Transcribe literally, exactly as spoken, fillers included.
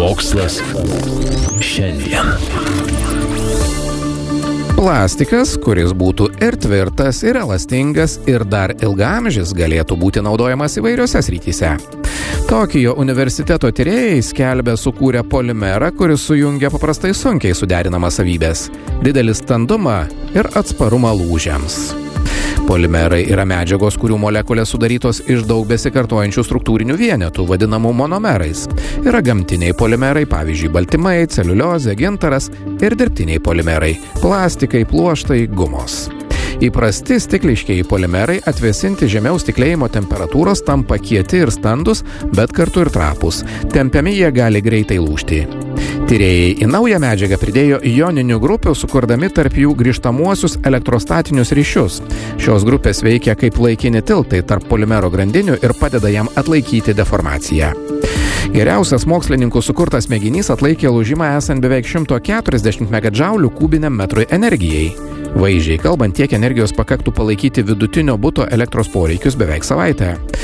Mokslas šiandien. Plastikas, kuris būtų ir tvirtas, ir elastingas, ir dar ilgaamžis, galėtų būti naudojamas įvairiose srityse. Tokijo universiteto tyrėjai skelbia sukūrę polimerą, kuris sujungia paprastai sunkiai suderinamas savybės – didelį standumą ir atsparumą lūžiams. Polimerai yra medžiagos, kurių molekulės sudarytos iš daug besikartojančių struktūrinių vienetų, vadinamų monomerais. Yra gamtiniai polimerai, pavyzdžiui, baltymai, celiuliozė, gintaras ir dirbtiniai polimerai – plastikai, pluoštai, gumos. Įprasti stikliškieji polimerai atvėsinti žemiau stiklėjimo temperatūros tampa kieti ir standus, bet kartu ir trapūs. Tempiami jie gali greitai lūžti. Tyrėjai į naują medžiagą pridėjo joninių grupių, sukurdami tarp jų grįžtamuosius elektrostatinius ryšius. Šios grupės veikia kaip laikini tiltai tarp polimero grandinių ir padeda jam atlaikyti deformaciją. Geriausias mokslininkų sukurtas mėginys atlaikė lūžimą esant beveik šimtas keturiasdešimt megadžaulių kubiniam metrui energijai. Vaizdžiai kalbant, tiek energijos pakaktų palaikyti vidutinio buto elektros poreikius beveik savaitę.